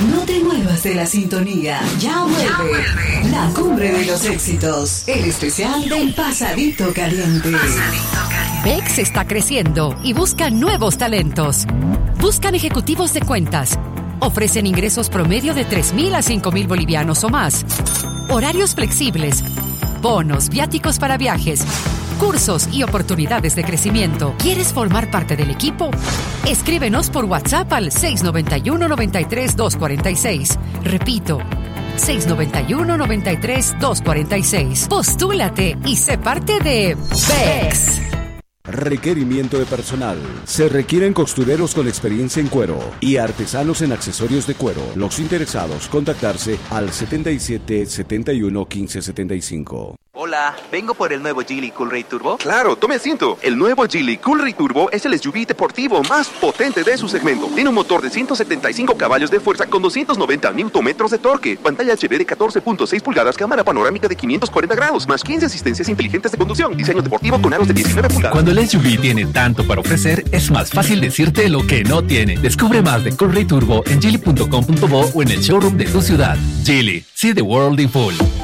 No te muevas de la sintonía. Ya vuelve la cumbre de los éxitos. El especial del Pasadito Caliente. PEX está creciendo y busca nuevos talentos. Buscan ejecutivos de cuentas. Ofrecen ingresos promedio de 3,000 a 5,000 bolivianos o más. Horarios flexibles. Bonos, viáticos para viajes. Cursos y oportunidades de crecimiento. ¿Quieres formar parte del equipo? Escríbenos por WhatsApp al 691-93-246. Repito, 691-93-246. Postúlate y sé parte de PEX. Requerimiento de personal. Se requieren costureros con experiencia en cuero y artesanos en accesorios de cuero. Los interesados, contactarse al 77 71 15 75. Hola, vengo por el nuevo Geely Coolray Turbo. Claro, tome asiento. El nuevo Geely Coolray Turbo es el SUV deportivo más potente de su segmento. Tiene un motor de 175 caballos de fuerza con 290 Nm de torque, pantalla HD de 14.6 pulgadas, cámara panorámica de 540 grados, más 15 asistencias inteligentes de conducción, diseño deportivo con aros de 19 pulgadas. Cuando el SUV tiene tanto para ofrecer, es más fácil decirte lo que no tiene. Descubre más de Coolray Turbo en geely.com.bo o en el showroom de tu ciudad. Geely, see the world in full.